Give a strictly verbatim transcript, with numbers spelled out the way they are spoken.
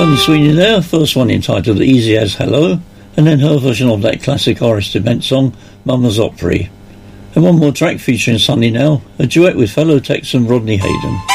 Sunny Sweeney there, first one entitled Easy As Hello, and then her version of that classic Iris Dement song, Mama's Opry. And one more track featuring Sunny now, a duet with fellow Texan Rodney Hayden.